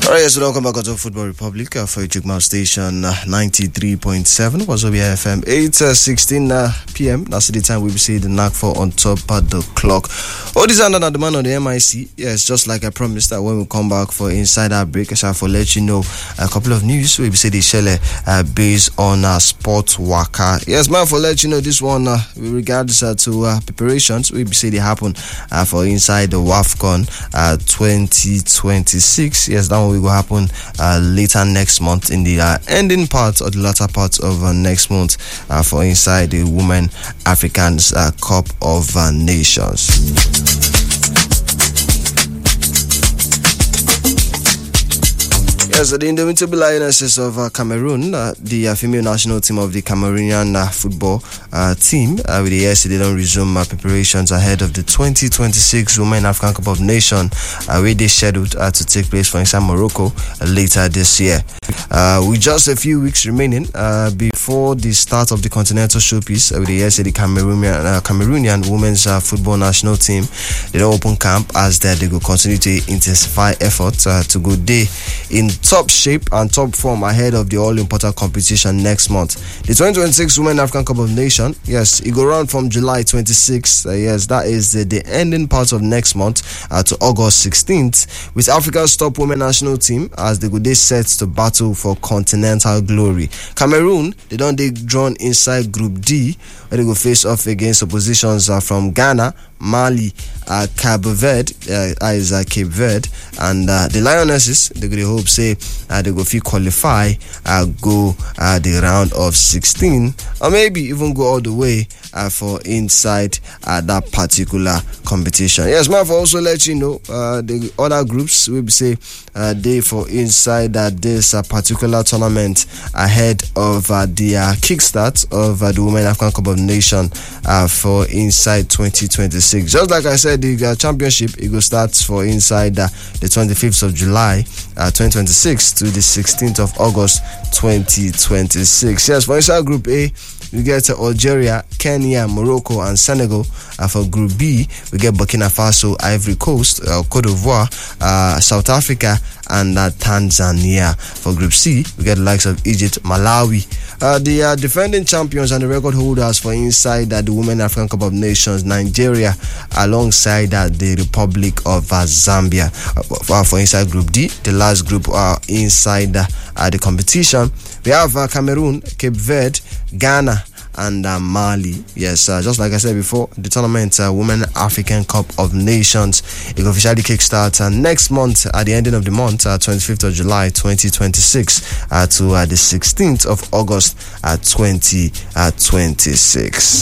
Alright, so welcome back to Football Republic for Ijigma Station 93.7 Wazobia FM 8:16 p.m. That's the time we will see the knock for on top at the clock. All this under the man on the MIC. Yes, just like I promised that when we come back for Inside Our Break, I shall let you know a couple of news. We will see the shell based on Sport Waka. Yes, man, for let you know this one with regards to preparations, we will see they happen for Inside the WAFCON 2026. Yes, that one will happen later next month in the ending part or the latter part of next month for Inside the Women Africans Cup of Nations. Yes, the Indomitable Lionesses of Cameroon, the female national team of the Cameroonian football team, with the yesterday they don't resume preparations ahead of the 2026 Women African Cup of Nations, where they scheduled to take place for inside Morocco later this year. With just a few weeks remaining before the start of the continental showpiece, with the yesterday the Cameroonian women's football national team, they don't open camp as they will continue to intensify efforts to go there in top shape and top form ahead of the all-important competition next month. The 2026 Women African Cup of Nations, yes, it go round from July 26th, yes, that is the ending part of next month to August 16th, with Africa's top women national team as they go dey set to battle for continental glory. Cameroon, they don't dey drawn inside Group D, where they go face off against oppositions from Ghana, Mali, Cape Verde, Cape Verde, and the Lionesses. They go hope say they go fit qualify, go the round of 16, or maybe even go all the way for inside that particular competition. Yes, man, for also let you know the other groups will be say they for inside this particular tournament ahead of the kickstart of the Women African Cup of Nations for inside 2026. Just like I said, the championship it will start for inside the 25th of July 2026 to the 16th of August 2026. Yes, for inside Group A, we get Algeria, Kenya, Morocco, and Senegal. For Group B, we get Burkina Faso, Ivory Coast, Cote d'Ivoire, South Africa, and Tanzania. For Group C, we get the likes of Egypt, Malawi. The defending champions and the record holders for inside the Women African Cup of Nations, Nigeria, alongside the Republic of Zambia. For inside Group D, the last group inside the competition, we have Cameroon, Cape Verde, Ghana, and Mali. Yes, just like I said before, the tournament Women African Cup of Nations, it will officially kickstart next month at the ending of the month, 25th of July 2026 to the 16th of August 2026.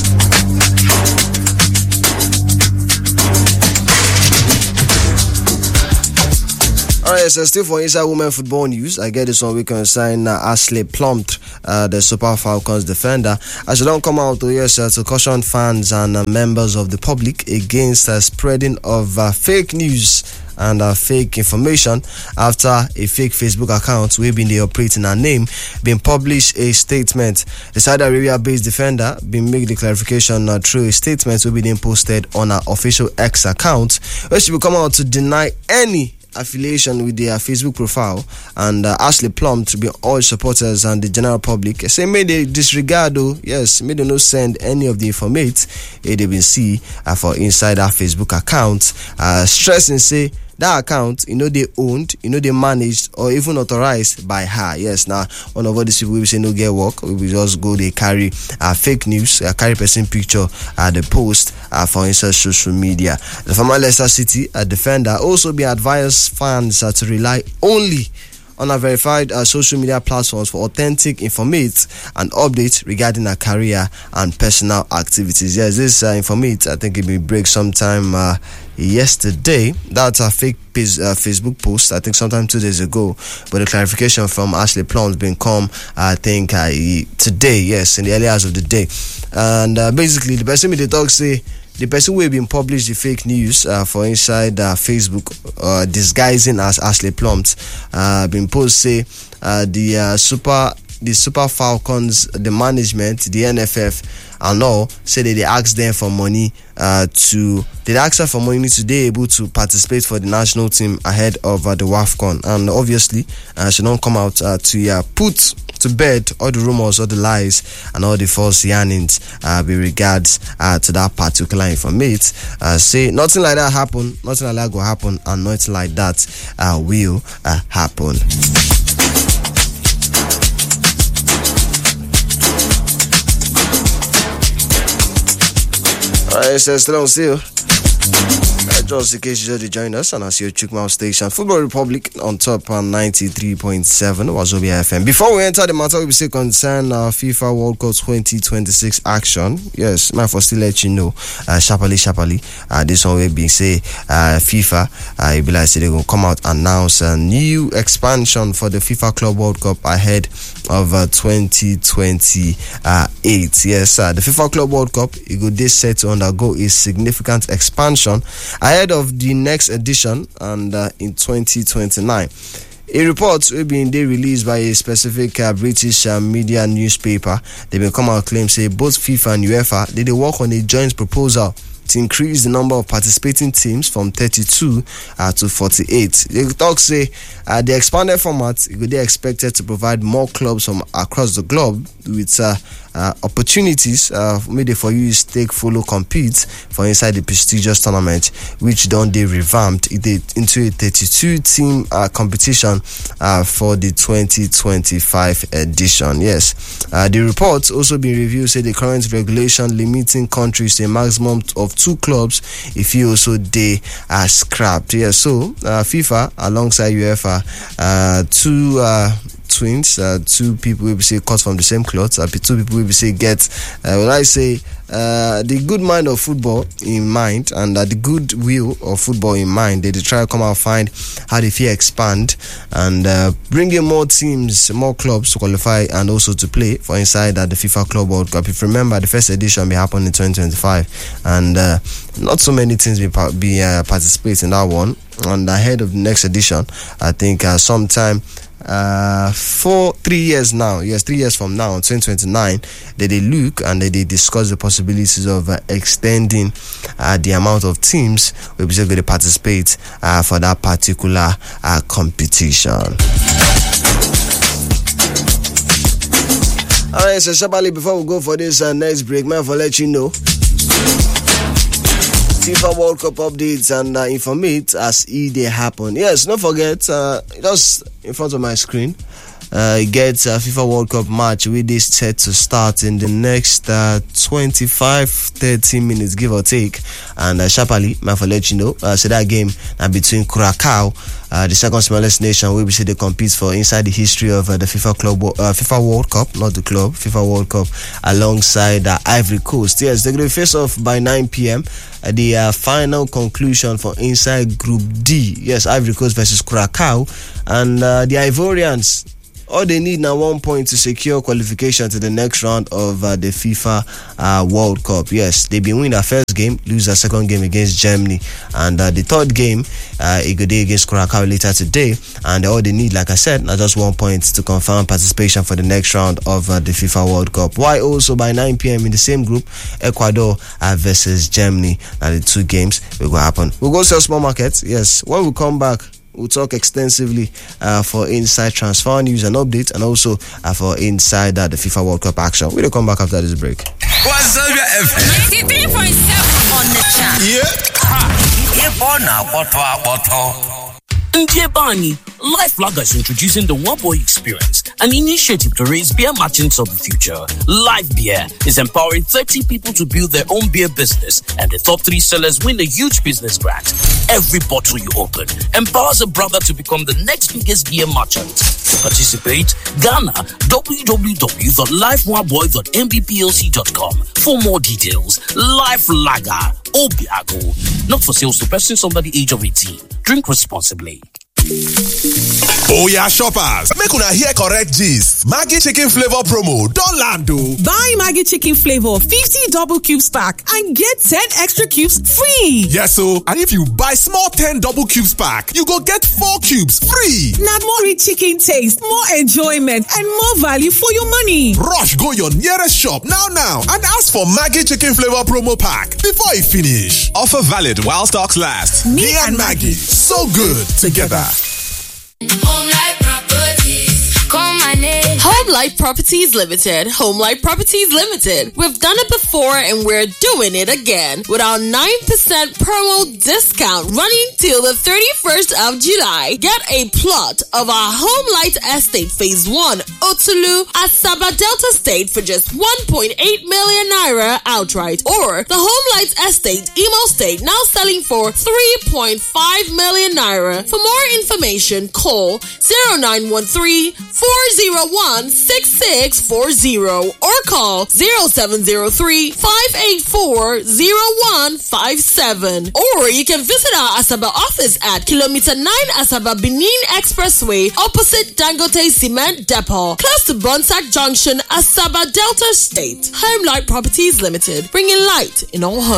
Alright, so still for inside women football news, I get this one we can sign Ashley Plumtree, the Super Falcons defender. As she don't come out to caution fans and members of the public against spreading of fake news and fake information after a fake Facebook account we been operating her name been published a statement. The Saudi Arabia-based defender been make the clarification through a statement we been posted on her official X account, where she will come out to deny any affiliation with their Facebook profile, and Ashley Plumtree to be all supporters and the general public say may they disregard may they not send any of the informate they been see for inside our Facebook account, stressing say that account, they owned, they managed or even authorized by her. Yes, now one of all these people will say no get work. We will just go, they carry fake news, carry person picture, the post for instance social media. The former Leicester City defender also be advised fans to rely only on our verified social media platforms for authentic informate and updates regarding her career and personal activities. Yes, this informate, I think it will break sometime yesterday. That's a fake Facebook post, I think sometime 2 days ago, but the clarification from Ashley Plumtree been come, I think today, yes, in the early hours of the day. And basically the person with the talk say the person who have been published the fake news for inside Facebook disguising as Ashley Plumtree been post say the Super the Super Falcons, the management, the NFF, and all say that they asked them for money they asked her for money to be able to participate for the national team ahead of the WAFCON. And obviously, she don't come out to put to bed all the rumors, all the lies, and all the false yarnings with regards to that particular information. Say nothing like that happen, nothing like that will happen, and nothing like that will happen. Alright, so still on sale. Just in case you just join us, and I see your Chukma station, Football Republic on top on 93.7 Wazobia FM. Before we enter the matter, we still concern FIFA World Cup 2026 action. Yes, man, for still let you know, sharply. This one will be say FIFA. It be like say they're gonna come out announce a new expansion for the FIFA Club World Cup ahead of 2028. Yes, the FIFA Club World Cup it go this set to undergo a significant expansion ahead of the next edition and in 2029. A report will be released by a specific British media newspaper. They will come out claim say both FIFA and UEFA they work on a joint proposal to increase the number of participating teams from 32 to 48. They talk say the expanded format it could be expected to provide more clubs from across the globe with opportunities maybe for you to take follow compete for inside the prestigious tournament, which don't they revamped into a 32 team competition for the 2025 edition. Yes, the report also been reviewed say the current regulation limiting countries to a maximum of 2 clubs if you also they are scrapped. Yes, so FIFA alongside UEFA two twins, 2 people will be say cut from the same cloth, 2 people will be say get the good mind of football in mind and the good will of football in mind. They try to come out find how they feel expand and bring in more teams, more clubs to qualify and also to play for inside the FIFA Club World Cup. If you remember, the first edition will happen in 2025 and not so many teams will participate in that one. And ahead of the next edition, I think sometime 3 years now, 3 years from now, 2029, they look and they discuss the possibilities of extending the amount of teams will be going to participate for that particular competition. Alright, so Shabali, before we go for this next break, man, for let you know FIFA World Cup updates and informate as they happen. Yes, don't forget, just in front of my screen, gets FIFA World Cup match with this set to start in the next 25-30 minutes, give or take. And Shapali, man, for let you know, so that game between Curacao, the second smallest nation, where we say they compete for inside the history of the FIFA World Cup, not the club, FIFA World Cup, alongside Ivory Coast. Yes, they're going to face off by 9 p.m. The final conclusion for inside Group D. Yes, Ivory Coast versus Curacao, and the Ivorians. All they need now 1 point to secure qualification to the next round of the FIFA World Cup. Yes, they been win their first game, lose their second game against Germany, and the third game, it go day against Curacao later today. And all they need, like I said, now just 1 point to confirm participation for the next round of the FIFA World Cup. Why also by 9 p.m. in the same group, Ecuador versus Germany. Now the 2 games will go happen. We'll go to a small market. Yes, when we come back, we'll talk extensively for inside transfer news and updates, and also for inside the FIFA World Cup action. We'll come back after this break. What's up, your FM? 93.7 on the chat. Yeah. Life Lager is introducing the One Boy Experience, an initiative to raise beer merchants of the future. Live Beer is empowering 30 people to build their own beer business, and the top 3 sellers win a huge business grant. Every bottle you open empowers a brother to become the next biggest beer merchant. To participate, Ghana, www.lifeoneboy.mbplc.com. For more details, Life Lager, Obiago, not for sales to persons under the age of 18. Drink responsibly. Oh yeah, shoppers, make una hear correct gist. Maggi chicken flavor promo don land o. Buy Maggi chicken flavor 50 double cubes pack and get 10 extra cubes free. Yes o, and if you buy small 10 double cubes pack, you go get 4 cubes free. Na more rich chicken taste, more enjoyment and more value for your money. Rush go your nearest shop now and ask for Maggi chicken flavor promo pack before e finish. Offer valid while stocks last. Me and Maggi, so good together. Home Life Properties. Call my name. Home Life Properties Limited. Home Life Properties Limited. We've done it before and we're doing it again with our 9% promo discount running till the 31st of July. Get a plot of our Home Light Estate Phase 1, Otulu, Asaba Delta State for just 1.8 million naira outright, or the Home Light Estate Imo State now selling for 3.5 million naira. For more information, call 0913-401-6640 or call 0703-584-0157. Or you can visit our Asaba office at Kilometer 9 Asaba Benin Expressway opposite Dangote Cement Depot, close to Bonsack Junction, Asaba Delta State. Home Light Properties Limited, bringing light in all homes.